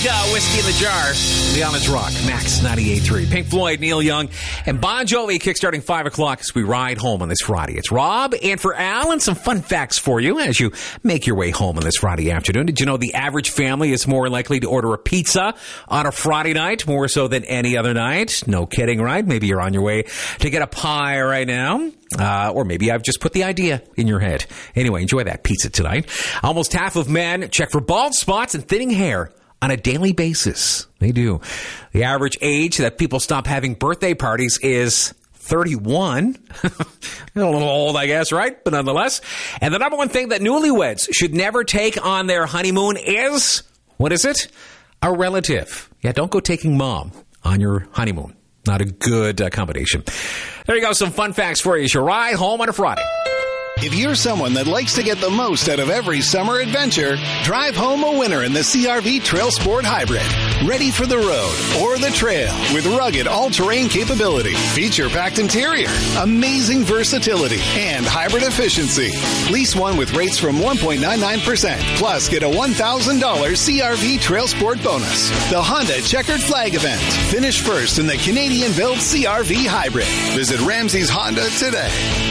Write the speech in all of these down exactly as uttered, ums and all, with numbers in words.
Vodka, whiskey in the jar. Leona's Rock, Max ninety-eight point three. Pink Floyd, Neil Young, and Bon Jovi kickstarting five o'clock as we ride home on this Friday. It's Rob and for Al, and some fun facts for you as you make your way home on this Friday afternoon. Did you know the average family is more likely to order a pizza on a Friday night, more so than any other night? No kidding, right? Maybe you're on your way to get a pie right now. Uh, or maybe I've just put the idea in your head. Anyway, enjoy that pizza tonight. Almost half of men check for bald spots and thinning hair on a daily basis. They do. The average age that people stop having birthday parties is thirty-one. A little old, I guess, right? But nonetheless. And the number one thing that newlyweds should never take on their honeymoon is, what is it? A relative. Yeah, don't go taking mom on your honeymoon. Not a good uh, combination. There you go. Some fun facts for you as you ride home on a Friday. If you're someone that likes to get the most out of every summer adventure, drive home a winner in the C R V Trail Sport Hybrid. Ready for the road or the trail with rugged all-terrain capability, feature-packed interior, amazing versatility, and hybrid efficiency. Lease one with rates from one point nine nine percent. Plus, get a one thousand dollars C R V Trail Sport bonus. The Honda Checkered Flag event. Finish first in the Canadian-built C R V Hybrid. Visit Ramsey's Honda today.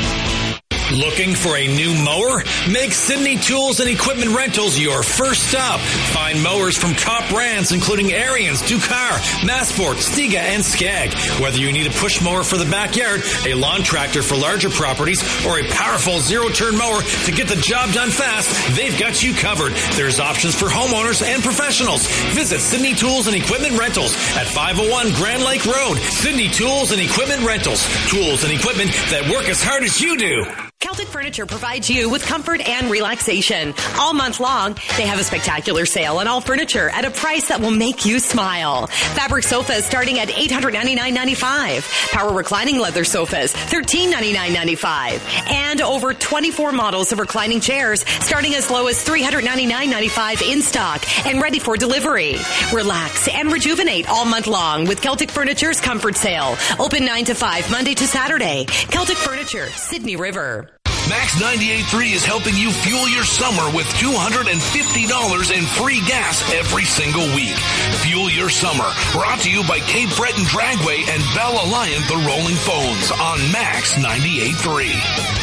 Looking for a new mower? Make Sydney Tools and Equipment Rentals your first stop. Find mowers from top brands including Ariens, Ducar, Massport, Stiga, and Skag. Whether you need a push mower for the backyard, a lawn tractor for larger properties, or a powerful zero-turn mower to get the job done fast, they've got you covered. There's options for homeowners and professionals. Visit Sydney Tools and Equipment Rentals at five oh one Grand Lake Road. Sydney Tools and Equipment Rentals. Tools and equipment that work as hard as you do. Celtic Furniture provides you with comfort and relaxation. All month long, they have a spectacular sale on all furniture at a price that will make you smile. Fabric sofas starting at eight hundred ninety-nine dollars and ninety-five cents. Power reclining leather sofas, thirteen ninety-nine ninety-five. And over twenty-four models of reclining chairs starting as low as three hundred ninety-nine ninety-five in stock and ready for delivery. Relax and rejuvenate all month long with Celtic Furniture's Comfort Sale. Open nine to five, Monday to Saturday. Celtic Furniture, Sydney River. Max ninety-eight point three is helping you fuel your summer with two hundred fifty dollars in free gas every single week. Fuel your summer. Brought to you by Cape Breton Dragway and Bell Alliant, the Rolling Phones on Max ninety-eight point three.